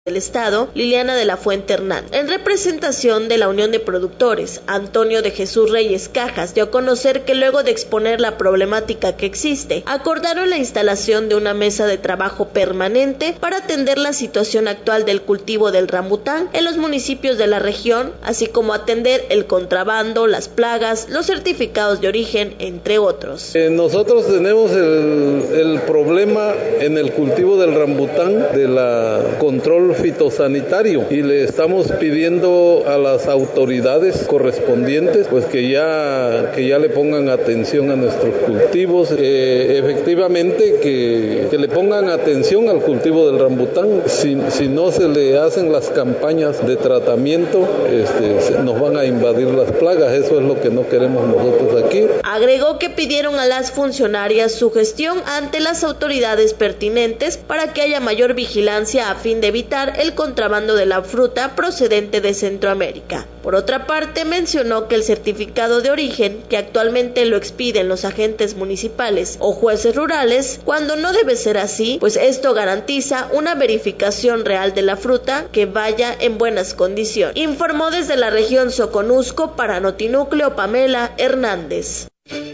del Estado, Liliana de la Fuente Hernández. En representación de la Unión de Productores, Antonio de Jesús Reyes Cajas dio a conocer que luego de exponer la problemática que existe, acordaron la instalación de una mesa de trabajo permanente para atender la situación actual del cultivo del rambután en los municipios de la región, así como atender el contrabando, las plagas, los certificados de origen, entre otros. Nosotros tenemos el problema en el cultivo del rambután de la control fitosanitario y le estamos pidiendo a las autoridades correspondientes pues que ya le pongan atención a nuestros cultivos, efectivamente que le pongan atención al cultivo del rambután. Si no se le hacen las campañas de tratamiento, nos van a invadir las plagas. Eso es lo que no queremos nosotros aquí. Agregó que pidieron a las funcionarias su gestión ante las autoridades pertinentes para que haya mayor vigilancia a fin de evitar el contrabando de la fruta procedente de Centroamérica. Por otra parte, mencionó que el certificado de origen, que actualmente lo expiden los agentes municipales o jueces rurales, cuando no debe ser así, pues esto garantiza una verificación real de la fruta que vaya en buenas condiciones. Informó desde la región Soconusco para Notinúcleo Pamela Hernández.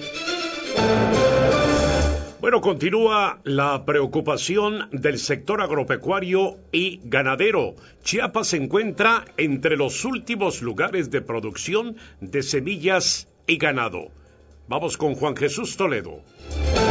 Bueno, continúa la preocupación del sector agropecuario y ganadero. Chiapas se encuentra entre los últimos lugares de producción de semillas y ganado. Vamos con Juan Jesús Toledo.